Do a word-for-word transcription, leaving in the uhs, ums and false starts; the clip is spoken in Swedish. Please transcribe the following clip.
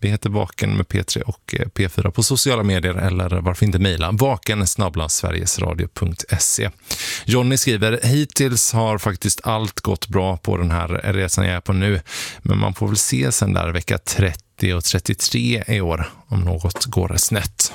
Vi heter Vaken med P tre och P fyra på sociala medier, eller varför inte mejla vaken snabel-a sverigesradio punkt se. Johnny skriver: hittills har faktiskt allt gått bra på den här resan jag är på nu, men man får väl se sen där vecka trettio och trettiotre i år om något går snett.